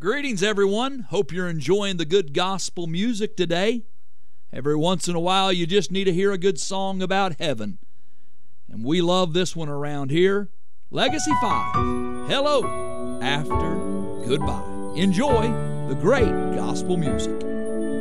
Greetings, everyone. Hope you're enjoying the good gospel music today. Every once in a while, you just need to hear a good song about heaven. And we love this one around here. Legacy 5, Hello After Goodbye. Enjoy the great gospel music.